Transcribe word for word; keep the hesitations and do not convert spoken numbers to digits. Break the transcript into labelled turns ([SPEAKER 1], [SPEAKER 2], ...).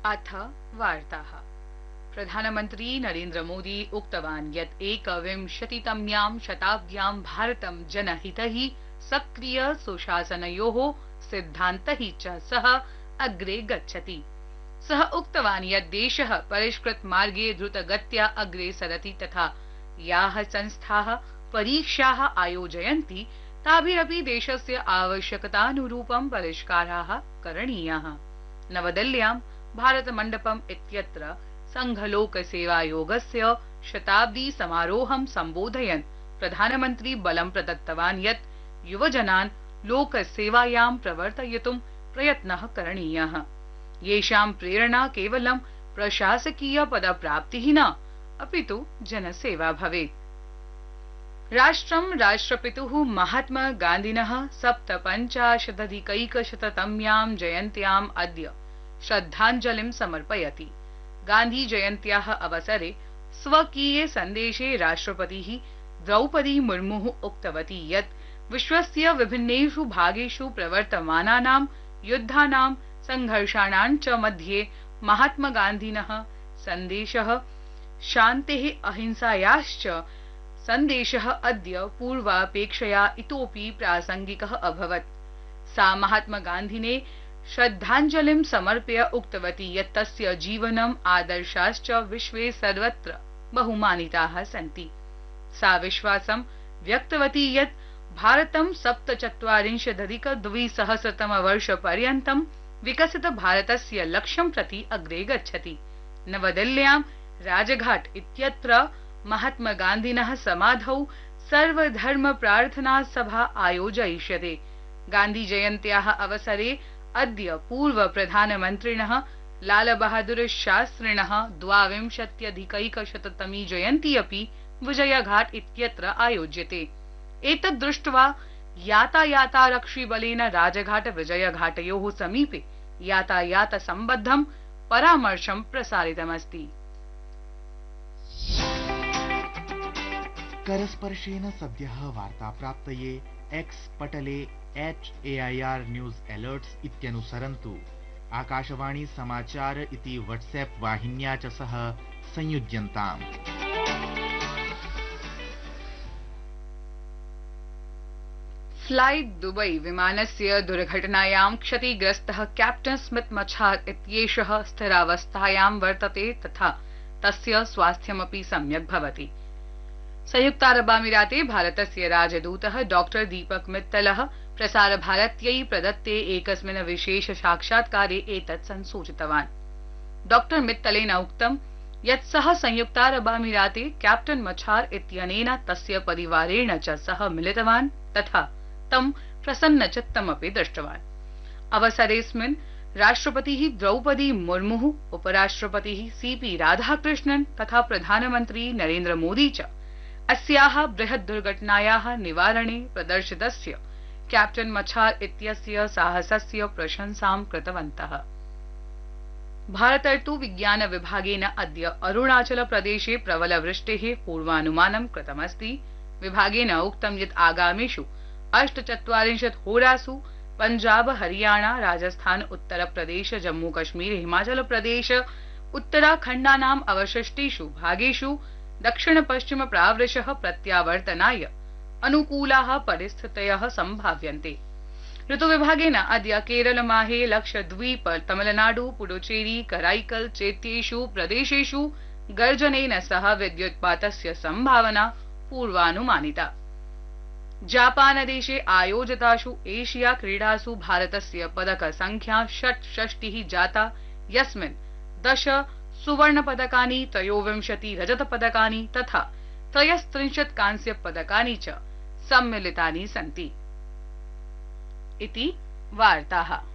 [SPEAKER 1] अथ वार्ताः। प्रधानमन्त्री नरेन्द्र मोदी उक्तवान् यत् एकविंशतितम्यां शताब्द्यां भारतं जनहितैः सक्रिय सुशासनयोः सिद्धान्तैः च सह अग्रे गच्छति। सः उक्तवान् यत् देशः परिष्कृत मार्गे द्रुतगत्या अग्रे सरति तथा याः संस्थाः परीक्षाः आयोजयन्ति ताभिरपि देशस्य आवश्यकतानुरूपं परिष्काराः करणीयाः। नवदिल्ल्यां भारतमण्डपम् इत्यत्र संघलोकसेवायोगस्य शताब्दी समारोहं सम्बोधयन् प्रधानमन्त्री बलं प्रदत्तवान् यत् युवजनान् लोकसेवायां प्रवर्तयितुं प्रयत्नः करणीयः, येषां प्रेरणा केवलं प्रशासकीय पदप्राप्तिः न अपितु जनसेवा भवेत्। राष्ट्रं राष्ट्रपितुः महात्मा गान्धिनः सप्तपञ्चाशदधिकैकशततम्यां जयन्त्याम् अद्य श्रद्धाञ्जलिं समर्पयति। गान्धी जयन्त्याः अवसरे स्वकीये सन्देशे राष्ट्रपतिः द्रौपदी मुर्मुः उक्तवती यत् विश्वस्य विभिन्नेषु भागेषु प्रवर्तमानानां युद्धानां संघर्षाणां च मध्ये महात्मा गान्धिनः सन्देशः शान्तेः अहिंसायाश्च सन्देशः अद्य पूर्वापेक्षया इतोपि प्रासंगिकः अभवत्। सा महात्मा गान्धिने श्रद्धाञ्जलिं समर्प्य उक्तवती यत् तस्य जीवनम् आदर्शाश्च विश्वे सर्वत्र बहुमानिताः सन्ति। सा विश्वासं व्यक्तवती यत् भारतं सप्तचत्वारिंशदधिकद्विसहस्रतमवर्षपर्यन्तं विकसितभारतस्य लक्ष्यं प्रति अग्रे गच्छति। नवदिल्ल्यां राजघाट इत्यत्र महात्मा गान्धिनः समाधौ सर्वधर्मप्रार्थनासभा आयोजयिष्यते। गान्धी जयन्त्याः अवसरे अद्य पूर्व प्रधानमन्त्रिणः लालबहादुर शास्त्रिणः द्वाविंशत्यधिकैकशततमी जयन्ती अपि विजयघाट इत्यत्र आयोज्यते। एतत् दृष्ट्वा यातायातारक्षिबलेन राजघाट विजयघाटयोः समीपे यातायातसम्बद्धं परामर्शं प्रसारितमस्ति।
[SPEAKER 2] करस्पर्शेन सद्यः वार्ताप्राप्तये x Patle at AIR news alerts इत्यनुसरन्तु। आकाशवाणी समाचार इति व्हाट्सएप वाहिन्या च सह संयुज्यन्ताम्।
[SPEAKER 1] फ्लाइट दुबई विमानस्य दुर्घटनायां क्षतिग्रस्तः कैप्टन स्मिथ मछार इत्येषः स्थिरावस्थायां वर्तते तथा तस्य स्वास्थ्यमपि सम्यक् भवति। संयुक्तारबामीराते भारतस्य राजदूतः डॉक्टर दीपक मित्तलः प्रसारभारत्यै प्रदत्ते एकस्मिन् विशेष साक्षात्कारे एतत् संसूचितवान्। डॉक्टर मित्तलेन उक्तं यत् सः संयुक्तारबामीराते कैप्टन मछार इत्यनेन तस्य परिवारेण च सह मिलितवान् तथा तं प्रसन्नचित्तमपि दृष्टवान्। अवसरेऽस्मिन् राष्ट्रपतिः द्रौपदी मुर्मुः, उपराष्ट्रपतिः सीपी राधाकृष्णन् तथा प्रधानमन्त्री नरेन्द्र मोदी च अस्याः बृहत् दुर्घटनायाः निवारणे प्रदर्शितस्य कैप्टन मछार इत्यस्य साहसस्य प्रशंसां कृतवन्तः। भारतर्तु विज्ञान विभागेन अद्य अरुणाचल प्रदेशे प्रबलवृष्टेः पूर्वानुमानं कृतमस्ति। विभागेन उक्तं यत् आगामिषु अष्टचत्वारिंशत् होरासु पंजाब, हरियाणा, राजस्थान, उत्तरप्रदेश, जम्मूकश्मीर, हिमाचलप्रदेश, उत्तराखण्डानाम् अवशिष्टेषु भागेषु दक्षिण पश्चिम प्रावृशः प्रत्यावर्तनाय अनुकूलाः परिस्थितयः सम्भाव्यन्ते। ऋतुविभागेन अद्य केरलमाहे, लक्षद्वीप, तमिलनाडु, पुडुचेरी, कराईकल चेत्येषु प्रदेशेषु गर्जनेन सह विद्युत्पातस्य सम्भावना पूर्वानुमानिता। जापानदेशे आयोजितासु एशिया क्रीडासु भारतस्य पदकसंख्या षट्षष्टिः जाता, यस्मिन् दश सुवर्णपदकानि, त्रयोविंशति रजतपदकानि तथा त्रयस्त्रिंशत् कांस्यपदकानि च सम्मिलितानि सन्ति। इति वार्ताः।